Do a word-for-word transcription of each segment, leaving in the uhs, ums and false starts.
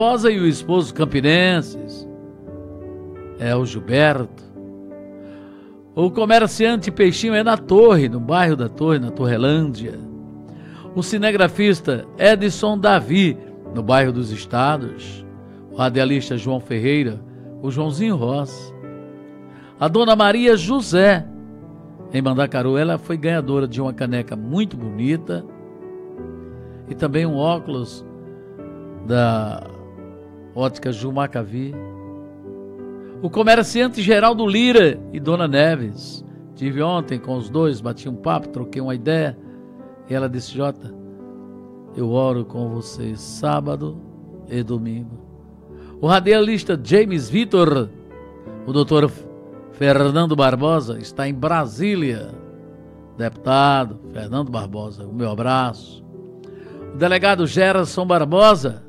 esposa e o esposo campinenses, é o Gilberto. O comerciante Peixinho é na Torre, no bairro da Torre, na Torrelândia. O cinegrafista Edson Davi, no bairro dos Estados. O radialista João Ferreira, o Joãozinho Ross. A dona Maria José, em Mandacaru, ela foi ganhadora de uma caneca muito bonita e também um óculos da Ótica Jumacavi. O comerciante Geraldo Lira e Dona Neves. Tive ontem com os dois, bati um papo, troquei uma ideia. E ela disse: Jota, eu oro com vocês sábado e domingo. O radialista James Vitor, o doutor Fernando Barbosa, está em Brasília. Deputado Fernando Barbosa, o meu abraço. O delegado Gerson Barbosa,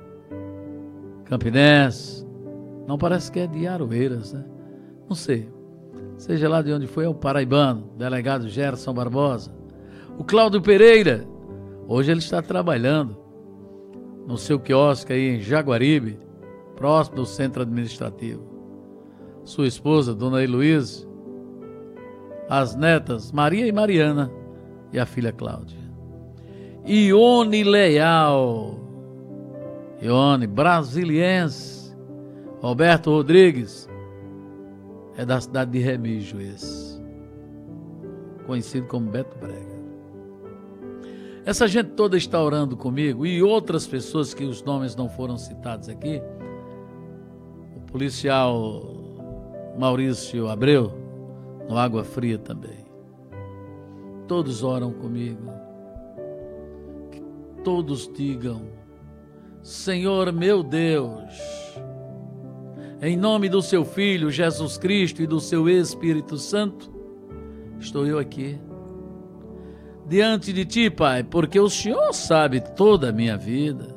campinense. Não parece que é de Aroeiras, né? Não sei. Seja lá de onde foi, é o paraibano, delegado Gerson Barbosa. O Cláudio Pereira, hoje ele está trabalhando no seu quiosque aí em Jaguaribe, próximo do centro administrativo. Sua esposa, Dona Heloísa, as netas Maria e Mariana e a filha Cláudia. Ione Leal, Ione, brasiliense. Roberto Rodrigues, é da cidade de Remígio esse, conhecido como Beto Brega. Essa gente toda está orando comigo e outras pessoas que os nomes não foram citados aqui. O policial Maurício Abreu, no Água Fria também. Todos oram comigo. Que todos digam: Senhor meu Deus, em nome do seu Filho, Jesus Cristo, e do seu Espírito Santo, estou eu aqui, diante de ti, Pai, porque o Senhor sabe toda a minha vida.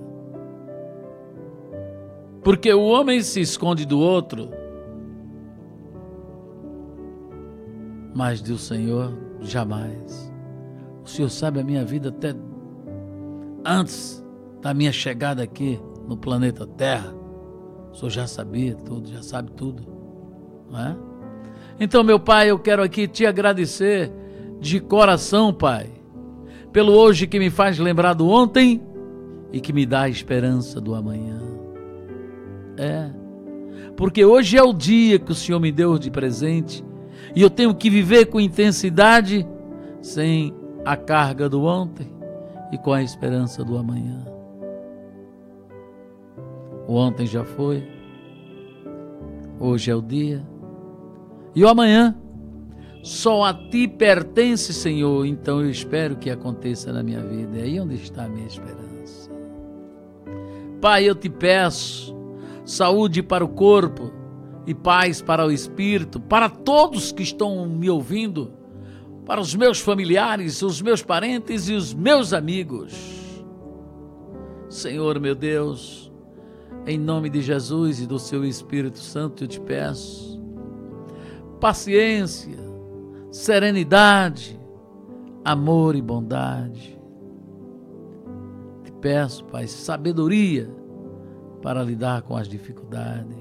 Porque o homem se esconde do outro, mas do Senhor jamais. O Senhor sabe a minha vida até antes da minha chegada aqui no planeta Terra. O Senhor já sabia tudo, já sabe tudo, não é? Então, meu Pai, eu quero aqui te agradecer de coração, Pai, pelo hoje que me faz lembrar do ontem e que me dá a esperança do amanhã. É, porque hoje é o dia que o Senhor me deu de presente e eu tenho que viver com intensidade, sem a carga do ontem e com a esperança do amanhã. O ontem já foi, hoje é o dia, e o amanhã só a ti pertence, Senhor. Então eu espero que aconteça na minha vida. É aí onde está a minha esperança. Pai, eu te peço saúde para o corpo e paz para o espírito, para todos que estão me ouvindo, para os meus familiares, os meus parentes e os meus amigos. Senhor meu Deus, em nome de Jesus e do seu Espírito Santo, eu te peço paciência, serenidade, amor e bondade. Te peço, Pai, sabedoria para lidar com as dificuldades.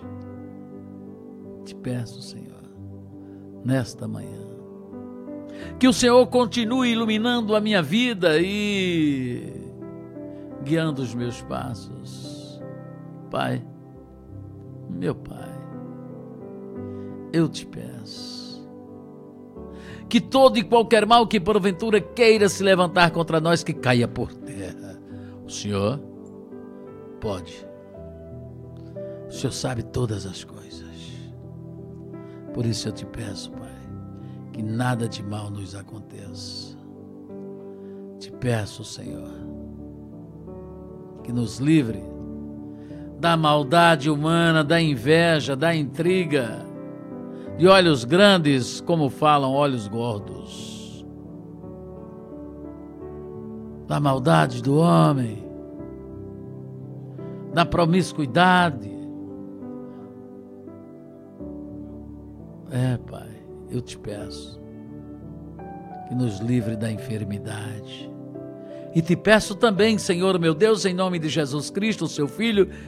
Te peço, Senhor, nesta manhã, que o Senhor continue iluminando a minha vida e guiando os meus passos. Pai, meu Pai, eu te peço que todo e qualquer mal que porventura queira se levantar contra nós, que caia por terra. O Senhor pode. O Senhor sabe todas as coisas. Por isso eu te peço, Pai, que nada de mal nos aconteça. Te peço, Senhor, que nos livre da maldade humana, da inveja, da intriga, de olhos grandes, como falam olhos gordos, da maldade do homem, da promiscuidade. É, Pai, eu te peço que nos livre da enfermidade E te peço também, Senhor meu Deus, em nome de Jesus Cristo, seu Filho,